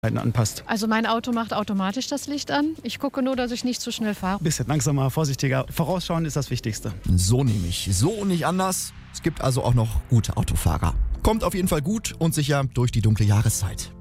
anpasst. Also mein Auto macht automatisch das Licht an. Ich gucke nur, dass ich nicht zu schnell fahre. Bisschen langsamer, vorsichtiger. Vorausschauen ist das Wichtigste. So nämlich, so nicht anders. Es gibt also auch noch gute Autofahrer. Kommt auf jeden Fall gut und sicher durch die dunkle Jahreszeit.